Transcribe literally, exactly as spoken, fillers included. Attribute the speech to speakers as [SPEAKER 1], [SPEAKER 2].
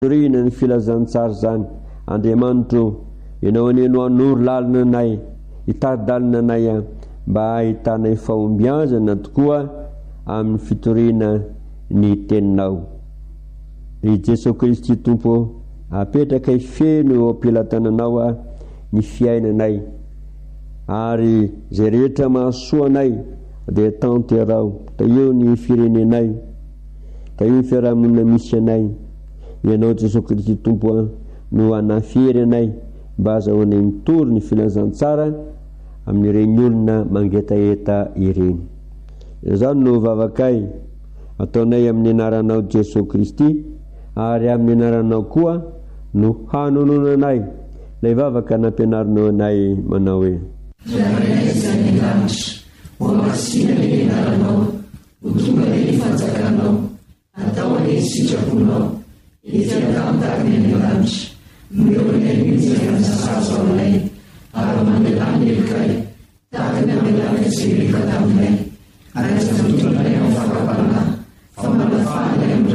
[SPEAKER 1] rina ny filazantsara zany. Andriamanitro, ianao aneno anoro lalina anay, hitady-dalina anay a mba ahitanay fahombiazana tokoa amin'ny fitoriana ny teninao. I Jesosy Kristy Tompo, apetraka ifeno eo ampilatananao a ny fiainanay, ary zay rehetra mahasoa anay dia tanterao. Ta eo ny firenenay, ta eo ny fiarahamonina misy anay. Ianao Jesosy Kristy Tompo a no anafiry anay mba azahoanay mitory ny filazantsara amin'ireny olona mangetaeta ireny. Izany no vavakay ataonay amin'ny anaranao Jesosy Kristy, ary amin'ny anaranao koa no hanononanay ilay vavaka nampianarinao anay manao hoe:
[SPEAKER 2] Omasina ny anaranao, utonga ny fanjakanao, atao ny sitraponao, itiakamtaka ny lanitra, miorenay mitira ny saso aminay, ary mamelany ilkay, taka ny amelaka tsy rika taminay, ary sa